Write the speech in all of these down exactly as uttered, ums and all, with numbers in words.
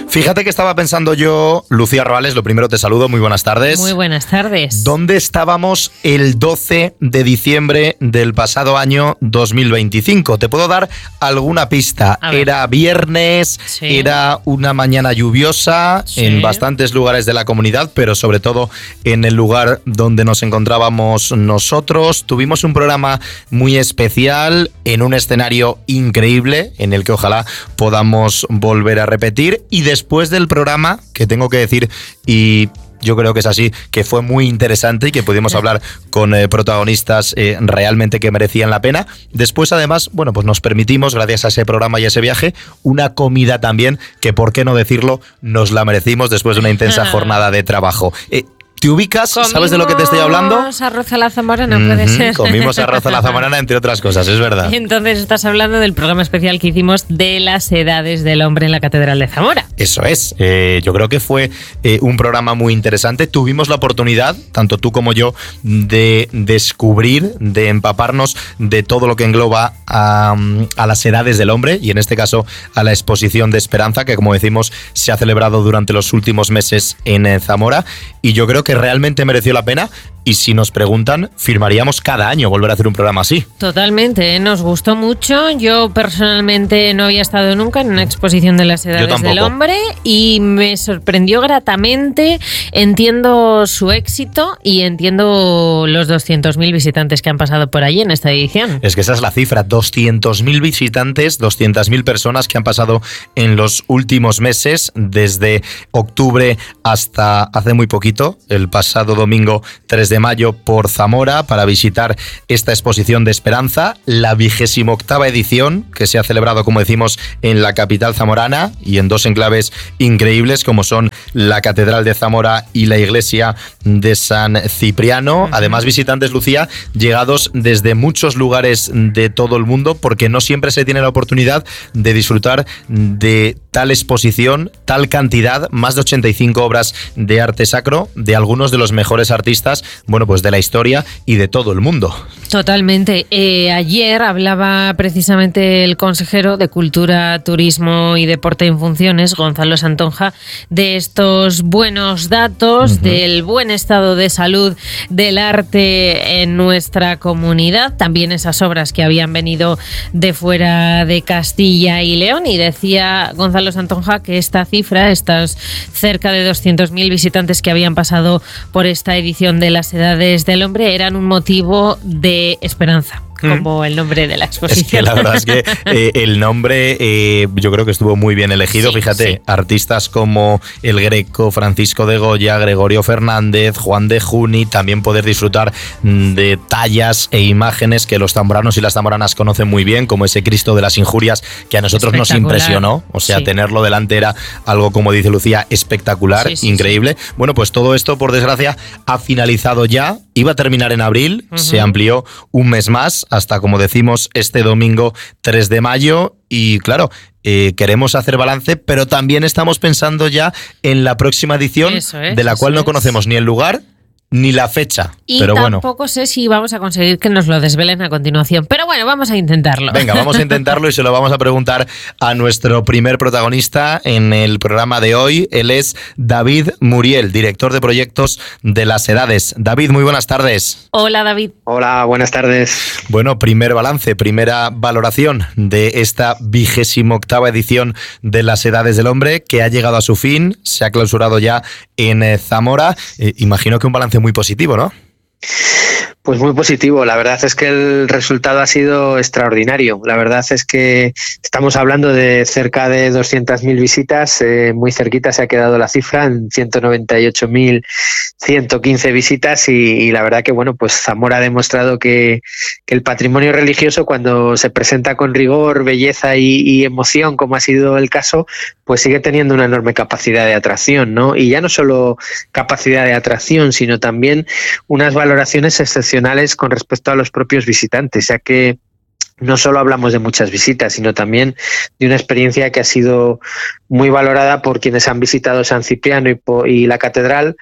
Fíjate que estaba pensando yo, Lucía Roales, lo primero te saludo, muy buenas tardes. Muy buenas tardes. ¿Dónde estábamos el doce de diciembre del pasado año dos mil veinticinco? ¿Te puedo dar alguna pista? Era viernes, sí. Era una mañana lluviosa, sí. En bastantes lugares de la comunidad, pero sobre todo en el lugar donde nos encontrábamos nosotros. Tuvimos un programa muy especial en un escenario increíble en el que ojalá podamos volver a repetir, y después del programa, que tengo que decir, y yo creo que es así, que fue muy interesante y que pudimos hablar con eh, protagonistas eh, realmente que merecían la pena. Después, además, bueno, pues nos permitimos, gracias a ese programa y a ese viaje, una comida también que, por qué no decirlo, nos la merecimos después de una intensa jornada de trabajo. Eh, ¿Te ubicas? Comimos ¿Sabes de lo que te estoy hablando? Comimos arroz a la zamorana, puede uh-huh, ser. Comimos arroz a la zamorana, entre otras cosas, es verdad. Entonces estás hablando del programa especial que hicimos de las edades del hombre en la Catedral de Zamora. Eso es. Eh, yo creo que fue eh, un programa muy interesante. Tuvimos la oportunidad, tanto tú como yo, de descubrir, de empaparnos de todo lo que engloba a, a las edades del hombre, y en este caso a la exposición de Esperanza, que, como decimos, se ha celebrado durante los últimos meses en eh, Zamora, y yo creo que que realmente mereció la pena. Y si nos preguntan, firmaríamos cada año volver a hacer un programa así. Totalmente, ¿eh? Nos gustó mucho. Yo personalmente no había estado nunca en una exposición de las edades del hombre y me sorprendió gratamente. Entiendo su éxito y entiendo los doscientos mil visitantes que han pasado por allí en esta edición. Es que esa es la cifra, doscientos mil visitantes, doscientas mil personas que han pasado en los últimos meses, desde octubre hasta hace muy poquito, el pasado domingo tres de mayo, por Zamora, para visitar esta exposición de Esperanza, la vigésima octava edición, que se ha celebrado, como decimos, en la capital zamorana y en dos enclaves increíbles como son la Catedral de Zamora y la iglesia de San Cipriano. Uh-huh. Además, visitantes, Lucía, llegados desde muchos lugares de todo el mundo, porque no siempre se tiene la oportunidad de disfrutar de tal exposición, tal cantidad, más de ochenta y cinco obras de arte sacro de algunos de los mejores artistas, bueno, pues de la historia y de todo el mundo. Totalmente. Eh, ayer hablaba precisamente el consejero de Cultura, Turismo y Deporte en Funciones, Gonzalo Santonja, de estos buenos datos, uh-huh. del buen estado de salud del arte en nuestra comunidad, también esas obras que habían venido de fuera de Castilla y León, y decía Gonzalo Santonja que esta cifra, estas cerca de doscientos mil visitantes que habían pasado por esta edición de las edades del hombre, eran un motivo de esperanza, como el nombre de la exposición. Es que la verdad es que eh, el nombre eh, yo creo que estuvo muy bien elegido. Sí, fíjate, sí. Artistas como El Greco, Francisco de Goya, Gregorio Fernández, Juan de Juni, también poder disfrutar de tallas e imágenes que los zamoranos y las zamoranas conocen muy bien, como ese Cristo de las Injurias, que a nosotros nos impresionó. O sea, sí. Tenerlo delante era algo, como dice Lucía, espectacular, sí, sí, increíble. Sí. Bueno, pues todo esto, por desgracia, ha finalizado ya. Iba a terminar en abril, uh-huh. Se amplió un mes más, hasta, como decimos, este domingo tres de mayo. Y claro, eh, queremos hacer balance, pero también estamos pensando ya en la próxima edición, es, de la cual no conocemos ni el lugar ni la fecha. Y pero tampoco bueno. sé si vamos a conseguir que nos lo desvelen a continuación. Pero bueno, vamos a intentarlo. Venga, vamos a intentarlo y se lo vamos a preguntar a nuestro primer protagonista en el programa de hoy. Él es David Muriel, director de proyectos de las edades. David, muy buenas tardes. Hola, David. Hola, buenas tardes. Bueno, primer balance, primera valoración de esta vigésima octava edición de las edades del hombre, que ha llegado a su fin, se ha clausurado ya en eh, Zamora. Eh, imagino que un balance muy positivo, ¿no? Pues muy positivo. La verdad es que el resultado ha sido extraordinario. La verdad es que estamos hablando de cerca de doscientas mil visitas. Eh, muy cerquita se ha quedado la cifra, en ciento noventa y ocho mil ciento quince visitas. Y, y la verdad que, bueno, pues Zamora ha demostrado que, que el patrimonio religioso, cuando se presenta con rigor, belleza y, y emoción, como ha sido el caso, pues sigue teniendo una enorme capacidad de atracción, ¿no? Y ya no solo capacidad de atracción, sino también unas valoraciones excepcionales con respecto a los propios visitantes, ya que no solo hablamos de muchas visitas, sino también de una experiencia que ha sido muy valorada por quienes han visitado San Cipriano y, y la catedral,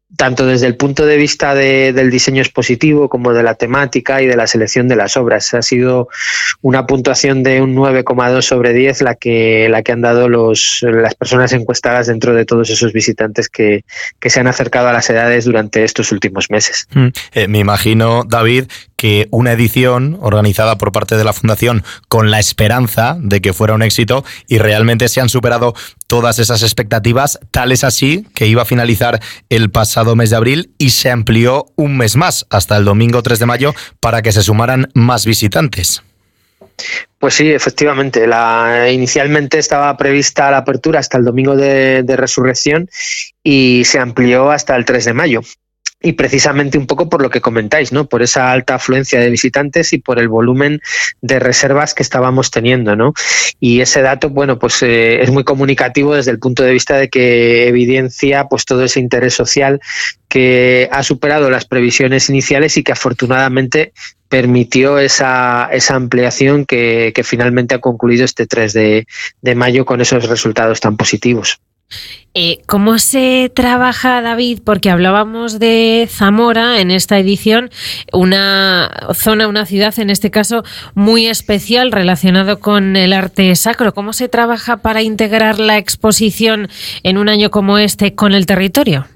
tanto desde el punto de vista de, del diseño expositivo como de la temática y de la selección de las obras. Ha sido una puntuación de un nueve coma dos sobre diez la que, la que han dado los, las personas encuestadas dentro de todos esos visitantes que, que se han acercado a las edades durante estos últimos meses. Mm, eh, me imagino, David, que una edición organizada por parte de la Fundación con la esperanza de que fuera un éxito y realmente se han superado todas esas expectativas, tal es así que iba a finalizar el pasado mes de abril y se amplió un mes más hasta el domingo tres de mayo para que se sumaran más visitantes. Pues sí, efectivamente. La, inicialmente estaba prevista la apertura hasta el domingo de, de Resurrección y se amplió hasta el tres de mayo. Y precisamente un poco por lo que comentáis, ¿no? Por esa alta afluencia de visitantes y por el volumen de reservas que estábamos teniendo, ¿no? Y ese dato, bueno, pues eh, es muy comunicativo desde el punto de vista de que evidencia pues todo ese interés social que ha superado las previsiones iniciales y que afortunadamente permitió esa, esa ampliación que, que finalmente ha concluido este tres de mayo con esos resultados tan positivos. Eh, ¿Cómo se trabaja, David? Porque hablábamos de Zamora en esta edición, una zona, una ciudad en este caso muy especial relacionado con el arte sacro. ¿Cómo se trabaja para integrar la exposición en un año como este con el territorio?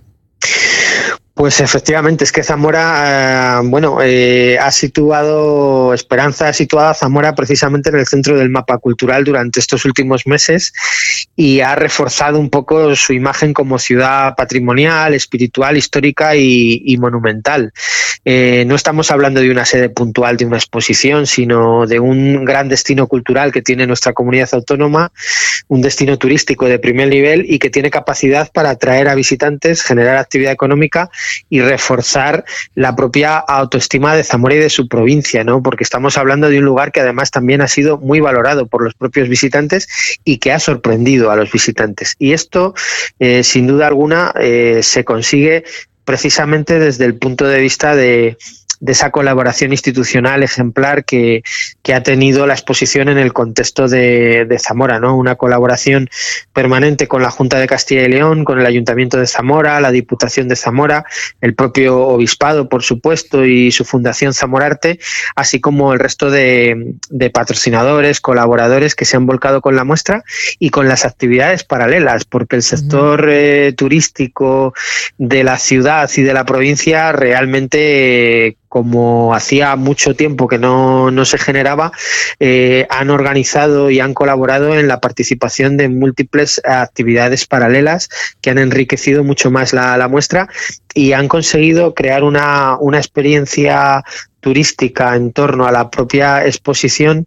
Pues efectivamente, es que Zamora, eh, bueno, eh, ha situado, Esperanza ha situado a Zamora precisamente en el centro del mapa cultural durante estos últimos meses y ha reforzado un poco su imagen como ciudad patrimonial, espiritual, histórica y, y monumental. Eh, no estamos hablando de una sede puntual de una exposición, sino de un gran destino cultural que tiene nuestra comunidad autónoma, un destino turístico de primer nivel y que tiene capacidad para atraer a visitantes, generar actividad económica y reforzar la propia autoestima de Zamora y de su provincia, ¿no? Porque estamos hablando de un lugar que además también ha sido muy valorado por los propios visitantes y que ha sorprendido a los visitantes. Y esto, eh, sin duda alguna, eh, se consigue precisamente desde el punto de vista de, de esa colaboración institucional ejemplar que, que ha tenido la exposición en el contexto de, de Zamora, ¿no? Una colaboración permanente con la Junta de Castilla y León, con el Ayuntamiento de Zamora, la Diputación de Zamora, el propio Obispado, por supuesto, y su Fundación Zamorarte, así como el resto de, de patrocinadores, colaboradores que se han volcado con la muestra y con las actividades paralelas, porque el sector eh, turístico de la ciudad y de la provincia realmente eh, como hacía mucho tiempo que no, no se generaba, eh, han organizado y han colaborado en la participación de múltiples actividades paralelas que han enriquecido mucho más la, la muestra y han conseguido crear una, una experiencia turística en torno a la propia exposición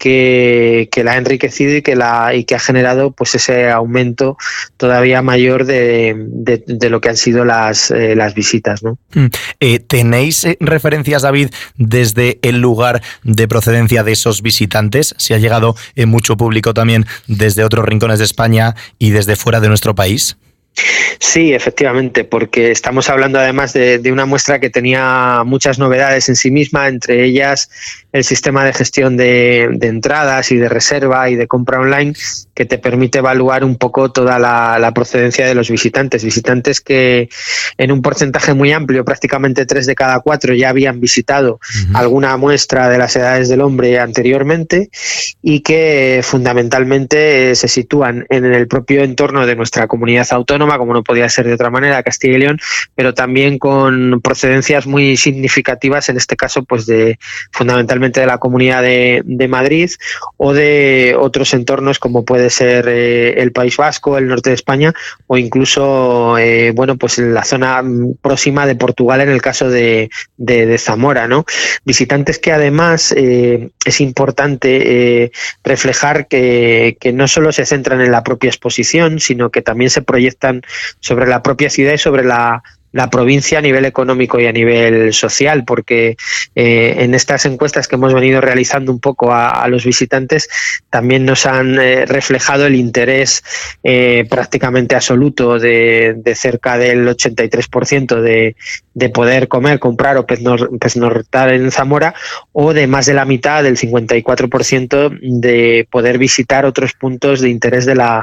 que, que la ha enriquecido y que la y que ha generado pues ese aumento todavía mayor de, de, de lo que han sido las, eh, las visitas, ¿no? Eh, ¿Tenéis referencias, David, desde el lugar de procedencia de esos visitantes? ¿Se ha llegado eh, mucho público también desde otros rincones de España y desde fuera de nuestro país? Sí, efectivamente, porque estamos hablando además de, de una muestra que tenía muchas novedades en sí misma, entre ellas el sistema de gestión de, de entradas y de reserva y de compra online que te permite evaluar un poco toda la, la procedencia de los visitantes. Visitantes que en un porcentaje muy amplio, prácticamente tres de cada cuatro, ya habían visitado uh-huh. alguna muestra de las edades del hombre anteriormente y que fundamentalmente se sitúan en el propio entorno de nuestra comunidad autónoma, como no podía ser de otra manera, Castilla y León, pero también con procedencias muy significativas, en este caso pues de fundamentalmente de la Comunidad de, de Madrid o de otros entornos como puede ser eh, el País Vasco, el norte de España o incluso eh, bueno pues la zona próxima de Portugal en el caso de, de, de Zamora, ¿no? Visitantes que además eh, es importante eh, reflejar que, que no solo se centran en la propia exposición, sino que también se proyectan sobre la propia ciudad y sobre la la provincia a nivel económico y a nivel social, porque eh, en estas encuestas que hemos venido realizando un poco a, a los visitantes también nos han eh, reflejado el interés eh, prácticamente absoluto de, de cerca del ochenta y tres por ciento de, de poder comer, comprar o pernoctar en Zamora, o de más de la mitad, del cincuenta y cuatro por ciento, de poder visitar otros puntos de interés de la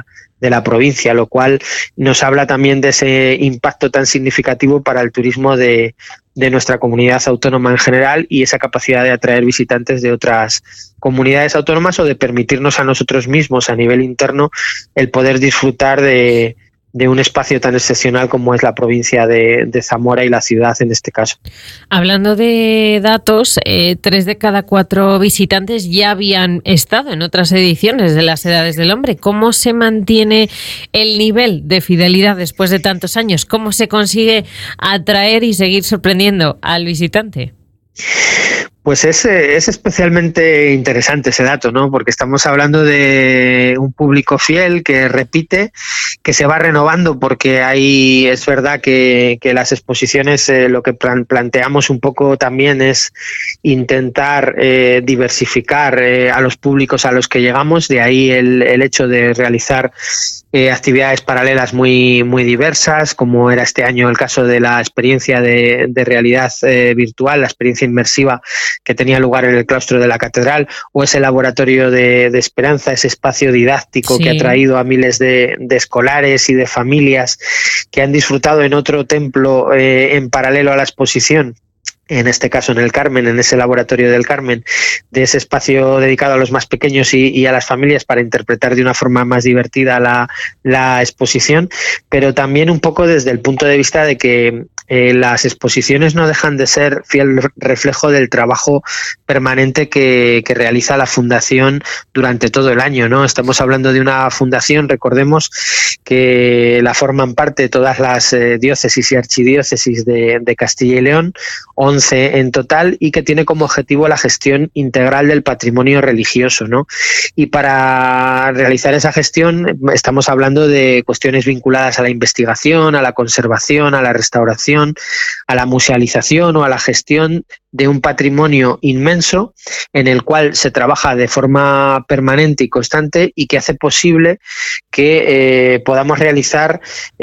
de la provincia, lo cual nos habla también de ese impacto tan significativo para el turismo de, de nuestra comunidad autónoma en general y esa capacidad de atraer visitantes de otras comunidades autónomas o de permitirnos a nosotros mismos a nivel interno el poder disfrutar de, de un espacio tan excepcional como es la provincia de, de Zamora y la ciudad en este caso. Hablando de datos, eh, tres de cada cuatro visitantes ya habían estado en otras ediciones de las Edades del Hombre. ¿Cómo se mantiene el nivel de fidelidad después de tantos años? ¿Cómo se consigue atraer y seguir sorprendiendo al visitante? Pues es, es especialmente interesante ese dato, ¿no? Porque estamos hablando de un público fiel que repite, que se va renovando, porque hay, es verdad que, que las exposiciones eh, lo que plan, planteamos un poco también es intentar eh, diversificar eh, a los públicos a los que llegamos, de ahí el, el hecho de realizar Eh, actividades paralelas muy, muy diversas, como era este año el caso de la experiencia de, de realidad eh, virtual, la experiencia inmersiva que tenía lugar en el claustro de la catedral, o ese laboratorio de, de esperanza, ese espacio didáctico sí. que ha traído a miles de, de escolares y de familias que han disfrutado en otro templo eh, en paralelo a la exposición. En este caso en el Carmen, en ese laboratorio del Carmen, de ese espacio dedicado a los más pequeños y, y a las familias para interpretar de una forma más divertida la, la exposición, pero también un poco desde el punto de vista de que eh, las exposiciones no dejan de ser fiel reflejo del trabajo permanente que, que realiza la Fundación durante todo el año, ¿no? Estamos hablando de una fundación, recordemos que la forman parte todas las eh, diócesis y archidiócesis de, de Castilla y León, once en total, y que tiene como objetivo la gestión integral del patrimonio religioso, ¿no? Y para realizar esa gestión estamos hablando de cuestiones vinculadas a la investigación, a la conservación, a la restauración, a la musealización o a la gestión de un patrimonio inmenso en el cual se trabaja de forma permanente y constante y que hace posible que eh, podamos realizar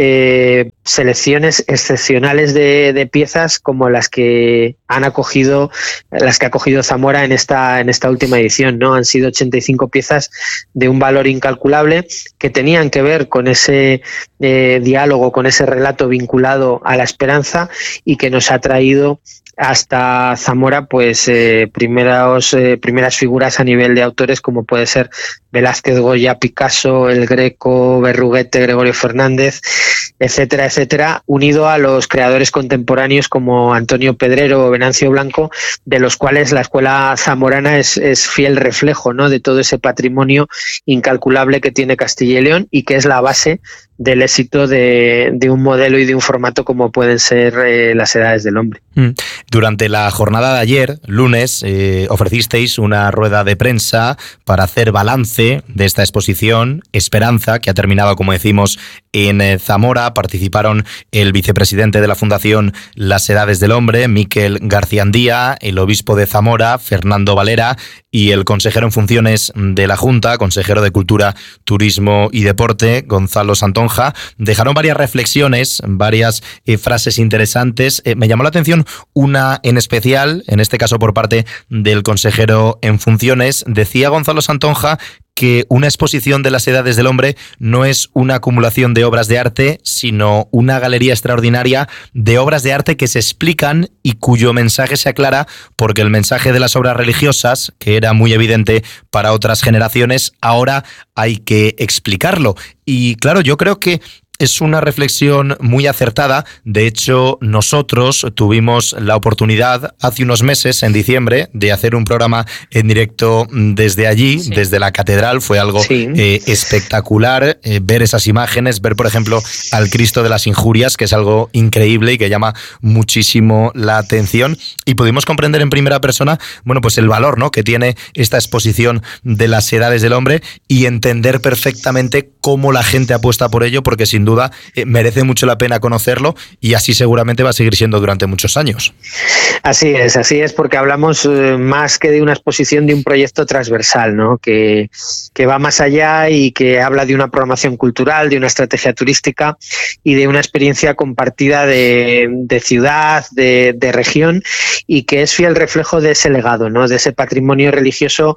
eh, selecciones excepcionales de, de piezas como las que han acogido, las que ha acogido Zamora en esta, en esta última edición, ¿no? Han sido ochenta y cinco piezas de un valor incalculable que tenían que ver con ese eh, diálogo, con ese relato vinculado a la esperanza y que nos ha traído hasta Zamora pues eh, primeros, eh, primeras figuras a nivel de autores como puede ser Velázquez, Goya, Picasso, El Greco, Berruguete, Gregorio Fernández, etcétera, etcétera, unido a los creadores contemporáneos como Antonio Pedrero o Venancio Blanco, de los cuales la escuela zamorana es, es fiel reflejo, ¿no? de todo ese patrimonio incalculable que tiene Castilla y León y que es la base del éxito de, de un modelo y de un formato como pueden ser eh, las Edades del Hombre. Durante la jornada de ayer, lunes, eh, ofrecisteis una rueda de prensa para hacer balance de esta exposición Esperanza, que ha terminado, como decimos, en eh, Zamora. Participaron el vicepresidente de la Fundación Las Edades del Hombre, Miquel Garciandía, el obispo de Zamora, Fernando Valera, y el consejero en funciones de la Junta, consejero de Cultura, Turismo y Deporte, Gonzalo Santonja. Dejaron varias reflexiones, varias eh, frases interesantes. Eh, me llamó la atención una en especial, en este caso por parte del consejero en funciones. Decía Gonzalo Santonja que una exposición de las Edades del Hombre no es una acumulación de obras de arte, sino una galería extraordinaria de obras de arte que se explican y cuyo mensaje se aclara, porque el mensaje de las obras religiosas, que era muy evidente para otras generaciones, ahora hay que explicarlo. Y claro, yo creo que es una reflexión muy acertada. De hecho, nosotros tuvimos la oportunidad hace unos meses, en diciembre, de hacer un programa en directo desde allí, sí. desde la catedral. Fue algo sí. eh, espectacular eh, ver esas imágenes, ver, por ejemplo, al Cristo de las Injurias, que es algo increíble y que llama muchísimo la atención. Y pudimos comprender en primera persona, bueno, pues el valor, ¿no?, que tiene esta exposición de las Edades del Hombre y entender perfectamente cómo la gente apuesta por ello, porque sin duda duda eh, merece mucho la pena conocerlo y así seguramente va a seguir siendo durante muchos años. Así es, así es, porque hablamos eh, más que de una exposición, de un proyecto transversal, ¿no? que, que va más allá y que habla de una programación cultural, de una estrategia turística y de una experiencia compartida de, de ciudad, de, de región, y que es fiel reflejo de ese legado, ¿no?, de ese patrimonio religioso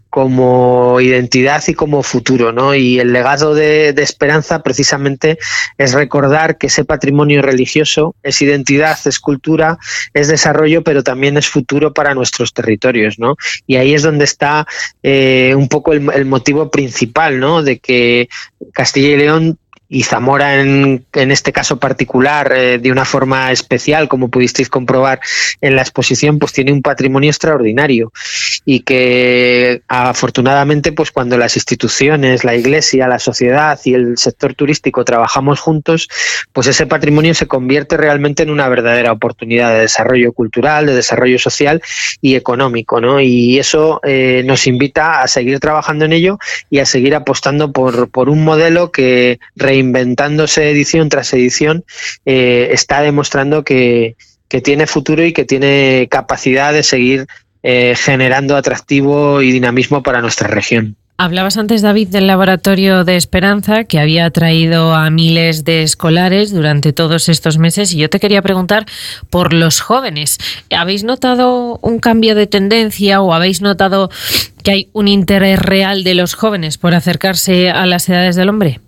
como identidad y como futuro, ¿no? Y el legado de, de Esperanza precisamente es recordar que ese patrimonio religioso es identidad, es cultura, es desarrollo, pero también es futuro para nuestros territorios, ¿no? Y ahí es donde está eh, un poco el, el motivo principal, ¿no? De que Castilla y León y Zamora en, en este caso particular, eh, de una forma especial, como pudisteis comprobar en la exposición, pues tiene un patrimonio extraordinario y que afortunadamente pues cuando las instituciones, la Iglesia, la sociedad y el sector turístico trabajamos juntos, pues ese patrimonio se convierte realmente en una verdadera oportunidad de desarrollo cultural, de desarrollo social y económico, ¿no? Y eso eh, nos invita a seguir trabajando en ello y a seguir apostando por, por un modelo que reinventándose edición tras edición, eh, está demostrando que, que tiene futuro y que tiene capacidad de seguir eh, generando atractivo y dinamismo para nuestra región. Hablabas antes, David, del laboratorio de Esperanza, que había atraído a miles de escolares durante todos estos meses, y yo te quería preguntar por los jóvenes. ¿Habéis notado un cambio de tendencia o habéis notado que hay un interés real de los jóvenes por acercarse a las edades del hombre?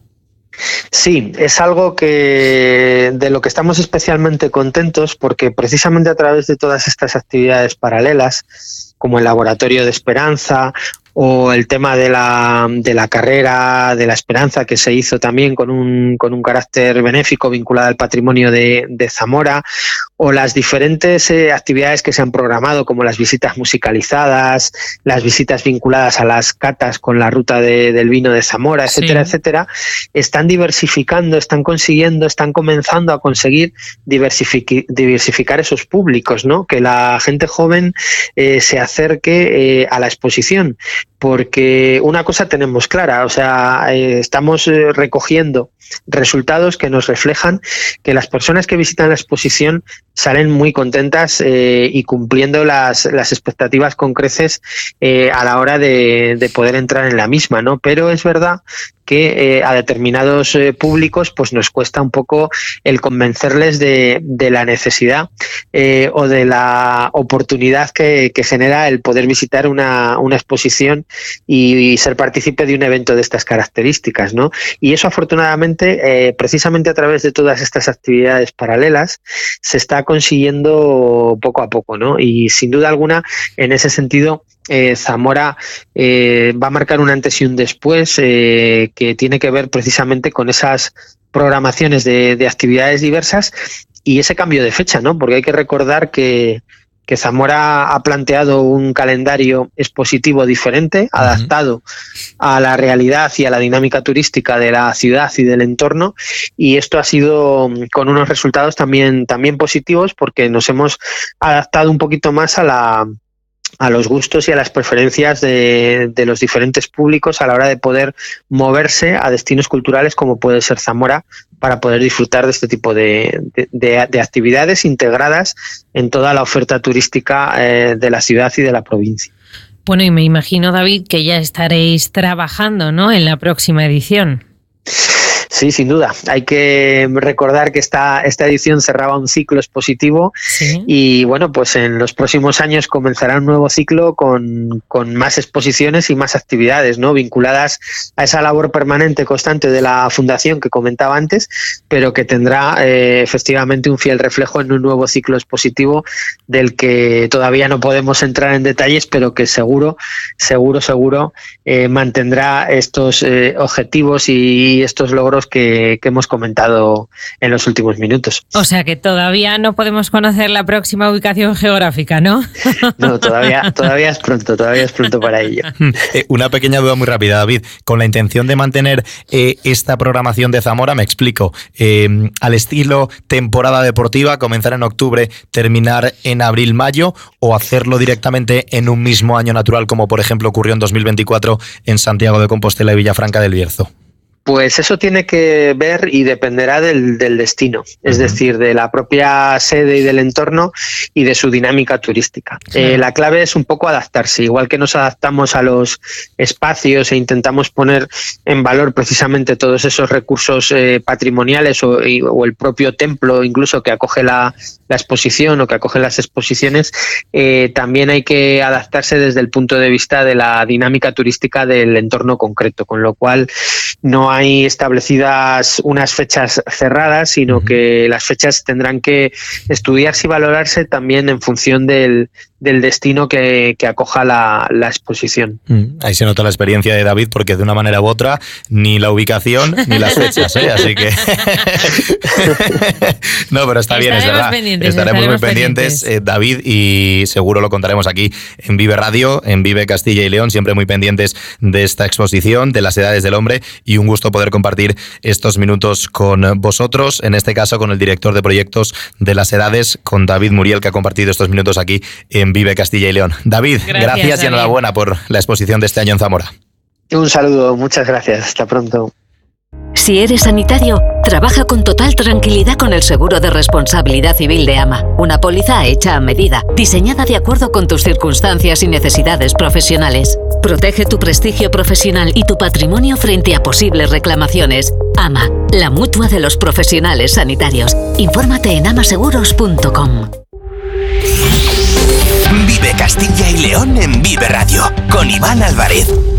Sí, es algo que de lo que estamos especialmente contentos porque precisamente a través de todas estas actividades paralelas, como el laboratorio de Esperanza o el tema de la, de la carrera de la Esperanza que se hizo también con un, con un carácter benéfico vinculado al patrimonio de, de Zamora, o las diferentes eh, actividades que se han programado como las visitas musicalizadas, las visitas vinculadas a las catas con la ruta de, del vino de Zamora, etcétera, sí. etcétera, están diversificando, están consiguiendo, están comenzando a conseguir diversific- diversificar esos públicos, ¿no? Que la gente joven eh, se acerque eh, a la exposición. Porque una cosa tenemos clara, o sea, eh, estamos eh, recogiendo resultados que nos reflejan que las personas que visitan la exposición salen muy contentas eh, y cumpliendo las, las expectativas con creces eh, a la hora de, de poder entrar en la misma, ¿no? Pero es verdad que eh, a determinados eh, públicos pues nos cuesta un poco el convencerles de, de la necesidad eh, o de la oportunidad que, que genera el poder visitar una, una exposición y, y ser partícipe de un evento de estas características, ¿no? Y eso afortunadamente, eh, precisamente a través de todas estas actividades paralelas, se está consiguiendo poco a poco, ¿no? Y sin duda alguna, en ese sentido, Eh, Zamora eh, va a marcar un antes y un después eh, que tiene que ver precisamente con esas programaciones de, de actividades diversas y ese cambio de fecha, ¿no? Porque hay que recordar que, que Zamora ha planteado un calendario expositivo diferente, uh-huh. adaptado a la realidad y a la dinámica turística de la ciudad y del entorno, y esto ha sido con unos resultados también, también positivos porque nos hemos adaptado un poquito más a la a los gustos y a las preferencias de, de los diferentes públicos a la hora de poder moverse a destinos culturales como puede ser Zamora para poder disfrutar de este tipo de, de, de, de actividades integradas en toda la oferta turística eh, de la ciudad y de la provincia. Bueno, y me imagino, David, que ya estaréis trabajando, ¿no?, en la próxima edición. Sí, sin duda. Hay que recordar que esta, esta edición cerraba un ciclo expositivo, ¿sí?, y bueno, pues en los próximos años comenzará un nuevo ciclo con, con más exposiciones y más actividades, ¿no?, vinculadas a esa labor permanente, constante de la Fundación que comentaba antes, pero que tendrá eh, efectivamente un fiel reflejo en un nuevo ciclo expositivo del que todavía no podemos entrar en detalles, pero que seguro, seguro, seguro eh, mantendrá estos eh, objetivos y estos logros Que, que hemos comentado en los últimos minutos. O sea que todavía no podemos conocer la próxima ubicación geográfica, ¿no? No, todavía, todavía es pronto, todavía es pronto para ello. Eh, una pequeña duda muy rápida, David. Con la intención de mantener eh, esta programación de Zamora, me explico, eh, al estilo temporada deportiva, comenzar en octubre, terminar en abril-mayo, o hacerlo directamente en un mismo año natural, como por ejemplo ocurrió en dos mil veinticuatro en Santiago de Compostela y Villafranca del Bierzo. Pues eso tiene que ver y dependerá del, del destino, es uh-huh. decir, de la propia sede y del entorno y de su dinámica turística. Sí. Eh, la clave es un poco adaptarse, igual que nos adaptamos a los espacios e intentamos poner en valor precisamente todos esos recursos eh, patrimoniales o, y, o el propio templo incluso que acoge la, la exposición o que acoge las exposiciones, eh, también hay que adaptarse desde el punto de vista de la dinámica turística del entorno concreto, con lo cual no hay establecidas unas fechas cerradas, sino uh-huh. que las fechas tendrán que estudiarse y valorarse también en función del, del destino que, que acoja la, la exposición. Mm, ahí se nota la experiencia de David, porque de una manera u otra ni la ubicación ni las fechas, ¿eh? Así que no, pero está bien, es verdad. Pendientes, estaremos, estaremos muy pendientes, pendientes. Eh, David, y seguro lo contaremos aquí en Vive Radio, en Vive Castilla y León, siempre muy pendientes de esta exposición, de las edades del hombre, y un gusto poder compartir estos minutos con vosotros, en este caso con el director de proyectos de las edades, con David Muriel, que ha compartido estos minutos aquí en Vive Castilla y León. David, gracias, gracias David. Y enhorabuena por la exposición de este año en Zamora. Un saludo, muchas gracias, hasta pronto. Si eres sanitario, trabaja con total tranquilidad con el seguro de responsabilidad civil de AMA, una póliza hecha a medida, diseñada de acuerdo con tus circunstancias y necesidades profesionales. Protege tu prestigio profesional y tu patrimonio frente a posibles reclamaciones. AMA, la mutua de los profesionales sanitarios. Infórmate en amaseguros punto com. Vive Castilla y León en Vive Radio, con Iván Álvarez.